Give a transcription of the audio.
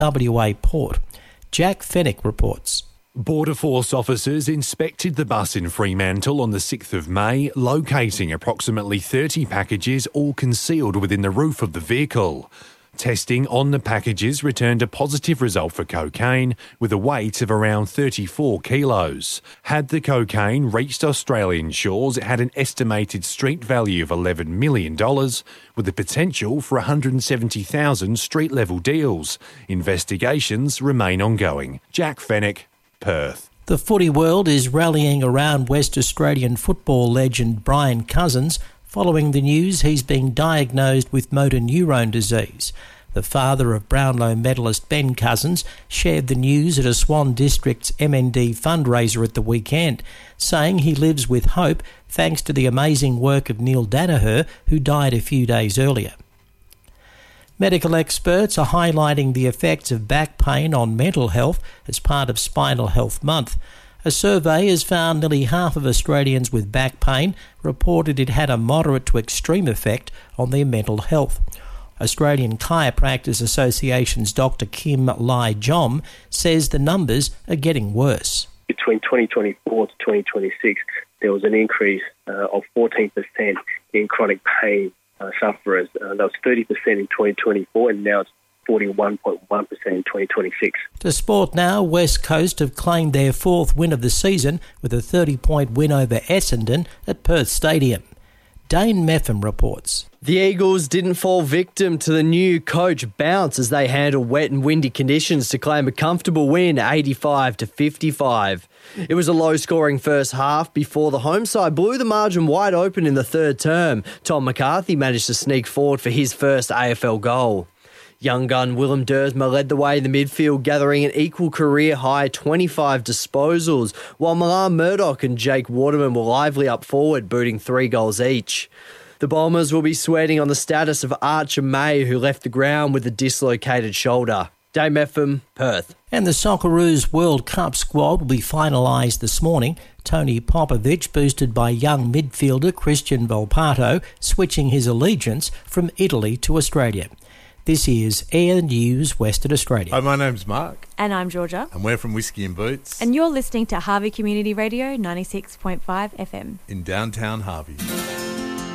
WA port. Jack Fennick reports. Border Force officers inspected the bus in Fremantle on the 6th of May, locating approximately 30 packages all concealed within the roof of the vehicle. Testing on the packages returned a positive result for cocaine, with a weight of around 34 kilos. Had the cocaine reached Australian shores, it had an estimated street value of $11 million, with the potential for 170,000 street-level deals. Investigations remain ongoing. Jack Fennick, Perth. The footy world is rallying around West Australian football legend Brian Cousins following the news he's been diagnosed with motor neurone disease. The father of Brownlow medalist Ben Cousins shared the news at a Swan District's MND fundraiser at the weekend, saying he lives with hope thanks to the amazing work of Neil Danaher, who died a few days earlier. Medical experts are highlighting the effects of back pain on mental health as part of Spinal Health Month. A survey has found nearly half of Australians with back pain reported it had a moderate to extreme effect on their mental health. Australian Chiropractors Association's Dr. Kim Lai Jom says the numbers are getting worse. Between 2024 to 2026, there was an increase of 14% in chronic pain sufferers. That was 30% in 2024 and now it's 41.1% in 2026. To sport now, West Coast have claimed their fourth win of the season with a 30-point win over Essendon at Perth Stadium. Dane Meffam reports. The Eagles didn't fall victim to the new coach bounce as they handled wet and windy conditions to claim a comfortable win, 85-55. It was a low-scoring first half before the home side blew the margin wide open in the third term. Tom McCarthy managed to sneak forward for his first AFL goal. Young gun Willem Dersma led the way in the midfield, gathering an equal career-high 25 disposals, while Milan Murdoch and Jake Waterman were lively up forward, booting 3 goals each. The Bombers will be sweating on the status of Archer May, who left the ground with a dislocated shoulder. Dame FM, Perth. And the Socceroos World Cup squad will be finalised this morning. Tony Popovic, boosted by young midfielder Christian Volpato, switching his allegiance from Italy to Australia. This is Air News Western Australia. Hi, my name's Mark. And I'm Georgia. And we're from Whiskey and Boots. And you're listening to Harvey Community Radio 96.5 FM. In downtown Harvey.